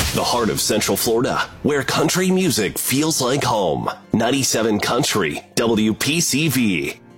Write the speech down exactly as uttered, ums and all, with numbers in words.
The heart of Central Florida, where country music feels like home. ninety-seven Country, W P C V.